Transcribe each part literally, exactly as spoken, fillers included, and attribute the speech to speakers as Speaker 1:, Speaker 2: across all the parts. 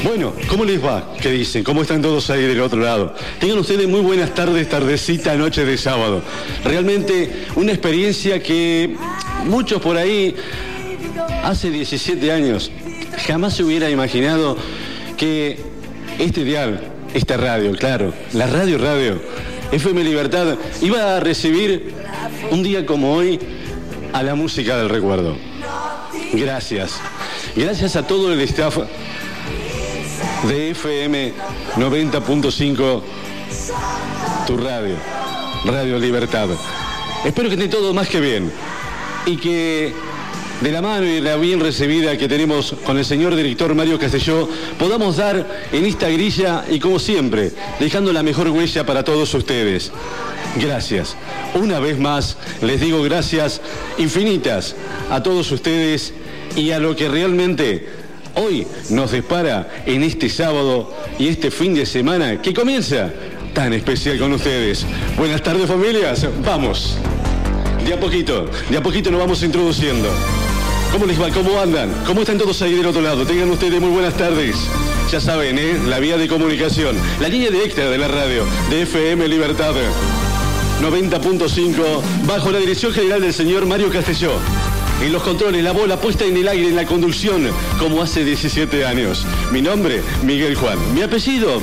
Speaker 1: Bueno, ¿cómo les va? ¿Qué dicen? ¿Cómo están todos ahí del otro lado? Tengan ustedes muy buenas tardes, tardecita, noche de sábado. Realmente una experiencia que muchos por ahí, hace diecisiete años, jamás se hubiera imaginado que este dial, esta radio, claro, la radio radio, F M Libertad, iba a recibir un día como hoy a la música del recuerdo. Gracias. Gracias a todo el staff de F M noventa punto cinco, tu radio, Radio Libertad. Espero que esté todo más que bien y que de la mano y de la bien recibida que tenemos con el señor director Mario Castelló, podamos dar en esta grilla y como siempre, dejando la mejor huella para todos ustedes. Gracias. Una vez más, les digo gracias infinitas a todos ustedes y a lo que realmente hoy nos depara en este sábado y este fin de semana que comienza tan especial con ustedes. Buenas tardes, familias. Vamos. De a poquito, de a poquito nos vamos introduciendo. ¿Cómo les va? ¿Cómo andan? ¿Cómo están todos ahí del otro lado? Tengan ustedes muy buenas tardes. Ya saben, ¿eh? La vía de comunicación, la línea directa de la radio de F M Libertad noventa punto cinco, bajo la dirección general del señor Mario Castelló. En los controles, la bola puesta en el aire, en la conducción, como hace diecisiete años. Mi nombre, Miguel Juan. Mi apellido,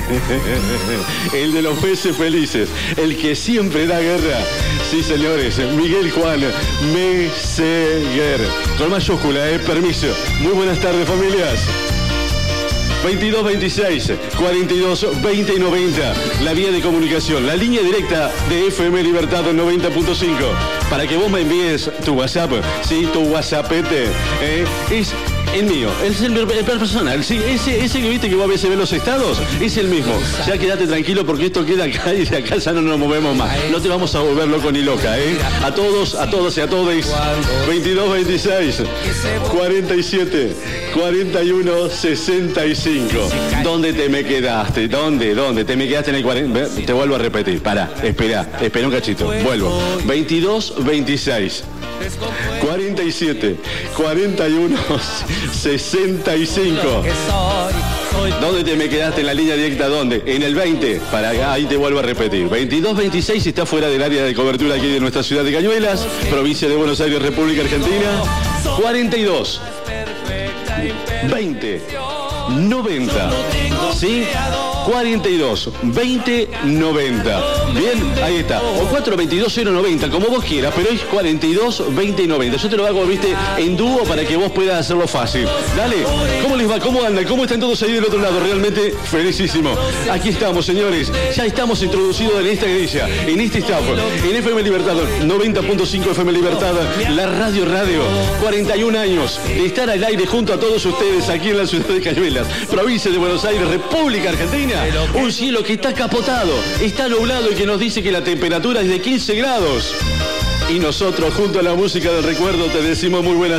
Speaker 1: el de los peces felices, el que siempre da guerra. Sí, señores, Miguel Juan Meseguer. Con mayúscula, eh, permiso. Muy buenas tardes, familias. veintidós veintiséis, cuarenta y dos, veinte y noventa, la vía de comunicación, la línea directa de F M Libertad noventa punto cinco, para que vos me envíes tu WhatsApp, sí, tu WhatsAppete, eh, es el mío, es el, el personal, sí, ese, ese que viste que vos a veces ves los estados, es el mismo. Ya quédate tranquilo porque esto queda acá y de acá ya no nos movemos más. No te vamos a volver loco ni loca, ¿eh? A todos, a todos y a todos. veintidós veintiséis, cuarenta y siete, cuarenta y uno, sesenta y cinco. ¿Dónde te me quedaste? ¿Dónde? ¿Dónde? Te me quedaste en el cuarenta. Te vuelvo a repetir. Pará, espera, espera un cachito. Vuelvo. veintidós veintiséis. cuarenta y siete, cuarenta y uno, sesenta y cinco. ¿Dónde te me quedaste en la línea directa? ¿Dónde? En el veinte. Para acá, ahí te vuelvo a repetir. veintidós veintiséis está fuera del área de cobertura aquí de nuestra ciudad de Cañuelas, provincia de Buenos Aires, República Argentina. cuarenta y dos, veinte, noventa. ¿Sí? cuarenta y dos, veinte, noventa. Bien, ahí está. O cuatro veintidós cero noventa, como vos quieras, pero es cuarenta y dos, veinte y noventa. Yo te lo hago, viste, en dúo para que vos puedas hacerlo fácil. Dale, ¿cómo les va? ¿Cómo andan? ¿Cómo están todos ahí del otro lado? Realmente felicísimo. Aquí estamos, señores. Ya estamos introducidos en esta grilla, en este staff, en F M Libertad noventa punto cinco, F M Libertad, la radio radio. cuarenta y un años de estar al aire junto a todos ustedes aquí en la ciudad de Cañuelas, provincia de Buenos Aires, República Argentina. Un cielo que está capotado, está nublado y que nos dice que la temperatura es de quince grados. Y nosotros, junto a la música del recuerdo, te decimos muy buenas